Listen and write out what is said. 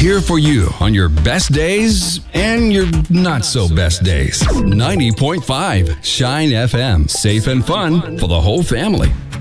Here for you on your best days and your not so best days. 90.5 Shine FM. Safe and fun for the whole family.